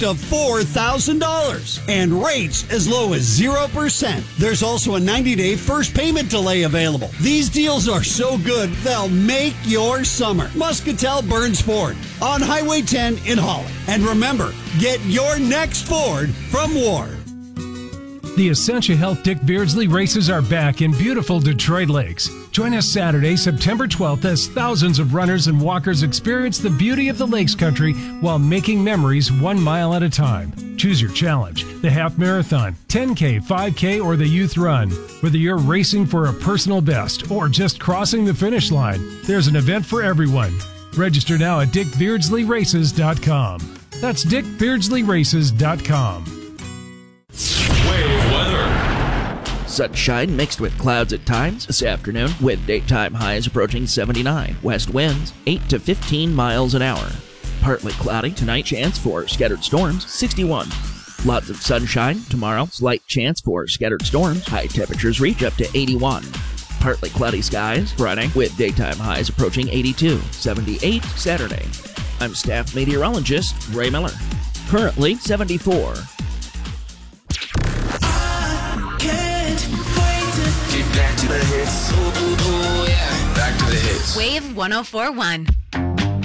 to $4,000 and rates as low as 0%. There's also a 90-day first payment delay available. These deals are so good, they'll make your summer. Muscatel Burns Ford on Highway 10 in Holland. And remember, get your next Ford from Ward. The Essentia Health Dick Beardsley races are back in beautiful Detroit Lakes. Join us Saturday, September 12th, as thousands of runners and walkers experience the beauty of the Lakes Country while making memories 1 mile at a time. Choose your challenge, the half marathon, 10K, 5K, or the youth run. Whether you're racing for a personal best or just crossing the finish line, there's an event for everyone. Register now at dickbeardsleyraces.com. That's dickbeardsleyraces.com. Wave weather. Sunshine mixed with clouds at times this afternoon, with daytime highs approaching 79. West winds 8 to 15 miles an hour. Partly cloudy tonight, chance for scattered storms, 61. Lots of sunshine tomorrow, slight chance for scattered storms. High temperatures reach up to 81. Partly cloudy skies Friday, with daytime highs approaching 82. 78 Saturday. I'm staff meteorologist Ray Miller. Currently 74. Get back to the hits. Ooh, yeah. Back to the hits. Wave 104.1.